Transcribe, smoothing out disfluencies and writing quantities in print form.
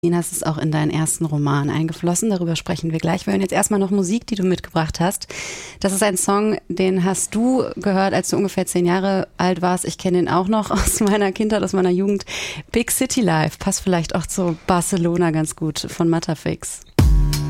Das ist auch in deinen ersten Roman eingeflossen. Darüber sprechen wir gleich. Wir hören jetzt erstmal noch Musik, die du mitgebracht hast. Das ist ein Song, den hast du gehört, als du ungefähr 10 Jahre alt warst. Ich kenne ihn auch noch aus meiner Kindheit, aus meiner Jugend. Big City Life passt vielleicht auch zu Barcelona ganz gut von Matterfix.